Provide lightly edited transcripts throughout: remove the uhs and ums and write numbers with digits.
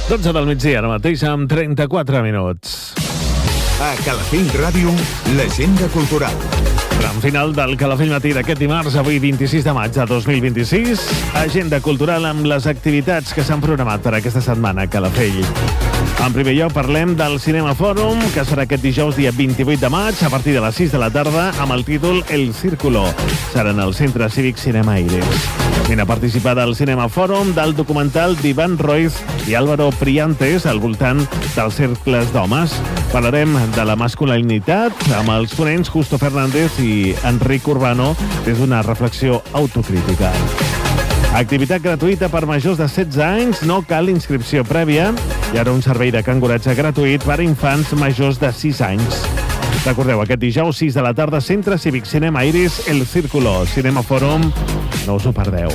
12 del migdia, ara mateix amb 34 minuts. A Calafell Ràdio, l'agenda cultural. Tram final del Calafell Matí d'aquest dimarts, avui 26 de maig de 2026. Agenda cultural amb les activitats que s'han programat per aquesta setmana a Calafell. En primer lloc parlem del Cinema Fòrum, que serà aquest dijous dia 28 de maig, a partir de les 6 de la tarda, amb el títol El Círculo. Serà en el Centre Cívic Cinema Aires. Vine a participar del Cinema Fòrum del documental d'Ivan Roiz i Álvaro Priantes al voltant dels cercles d'homes. Parlarem de la masculinitat amb els ponents Justo Fernández i Enric Urbano des d'una reflexió autocrítica. Activitat gratuïta per majors de 16 anys, no cal inscripció prèvia. I ara un servei de canguratge gratuït per a infants majors de 6 anys. Recordeu, aquest dijous, 6 de la tarda, Centre Cívic Cinema Iris, El Círculo, Cinema Fòrum, no us ho perdeu.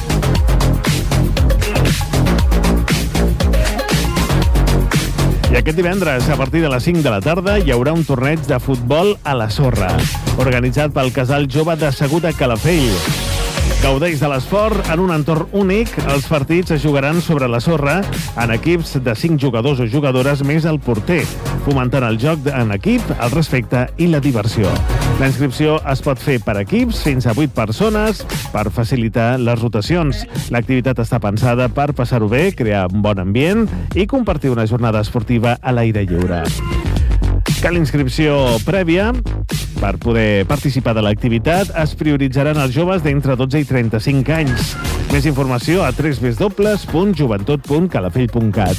I aquest divendres, a partir de les 5 de la tarda, hi haurà un torneig de futbol a la sorra, organitzat pel Casal Jove de Segur de Calafell. Gaudeix de l'esport en un entorn únic. Els partits es jugaran sobre la sorra en equips de 5 jugadors o jugadores més el porter, fomentant el joc en equip, el respecte i la diversió. La inscripció es pot fer per equips fins a 8 persones per facilitar les rotacions. L'activitat està pensada per passar-ho bé, crear un bon ambient i compartir una jornada esportiva a l'aire lliure. Cal inscripció prèvia. Per poder participar de l'activitat es prioritzaran els joves d'entre 12 i 35 anys. Més informació a www.joventut.calafell.cat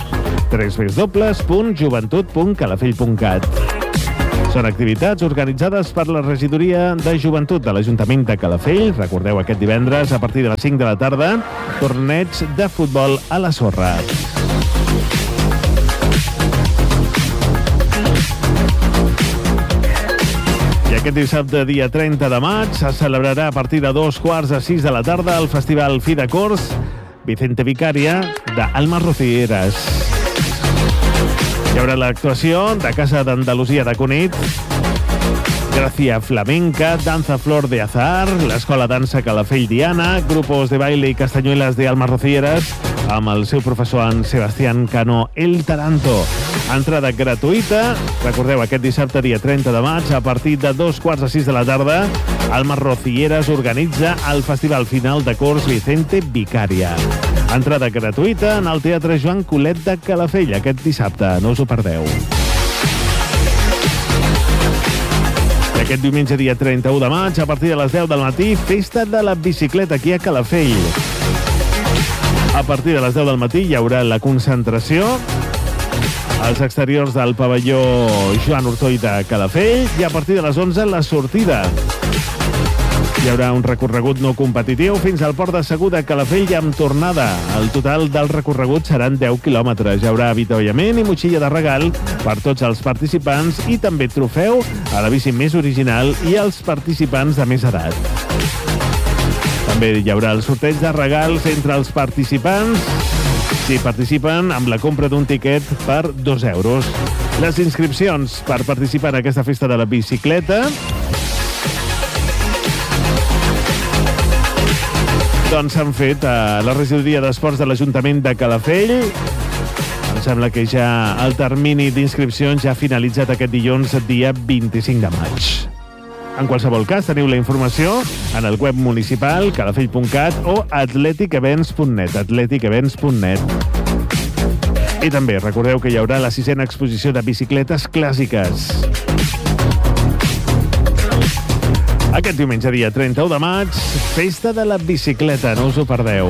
www.joventut.calafell.cat. Són activitats organitzades per la Regidoria de Joventut de l'Ajuntament de Calafell. Recordeu, aquest divendres, a partir de les 5 de la tarda, torneig de futbol a la sorra. Aquest dissabte, dia 30 de maig, se celebrarà a partir de 2:45 de la tarda el Festival Fi de Cors Vicente Vicaria d'Almas Rocieres. Hi haurà l'actuació de Casa d'Andalusia de Cunit, Gracia Flamenca, Danza Flor de Azahar, l'Escola Dansa Calafell Diana, grupos de baile i castañuelas de Almas Rocieres, amb el seu professor en Sebastián Cano El Taranto. Entrada gratuïta. Recordeu, aquest dissabte, dia 30 de maig, a partir de 2:45 de la tarda, Almas Rocieres organitza el Festival Final de Cors Vicente Vicaria. Entrada gratuïta en el Teatre Joan Colet de Calafell aquest dissabte. No us ho perdeu. I aquest diumenge, dia 31 de maig, a partir de les 10 del matí, Festa de la Bicicleta aquí a Calafell. A partir de les 10 del matí hi haurà la concentració als exteriors del pavelló Joan Ortoll de Calafell i a partir de les 11 la sortida. Hi haurà un recorregut no competitiu fins al Port de Segur de Calafell i amb tornada. El total del recorregut seran 10 quilòmetres. Hi haurà avituallament i motxilla de regal per tots els participants i també trofeu a la bici més original i als participants de més edat. També hi haurà el sorteig de regals entre els participants si participen amb la compra d'un tiquet per 2 euros. Les inscripcions per participar en aquesta festa de la bicicleta doncs s'han fet a la Regidoria d'Esports de l'Ajuntament de Calafell. Em sembla que ja el termini d'inscripcions ja ha finalitzat aquest dilluns, dia 25 de maig. En qualsevol cas, teniu la informació en el web municipal, calafell.cat o atleticevents.net, atleticevents.net. I també recordeu que hi haurà la 6a exposició de bicicletes clàssiques. Aquest diumenge, dia 31 de maig, Festa de la Bicicleta, no us ho perdeu.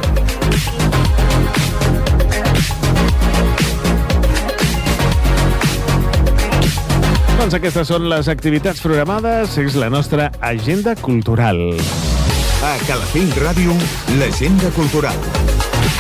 Doncs aquestes són les activitats programades, és la nostra agenda cultural. A Calafell Ràdio, l'agenda cultural.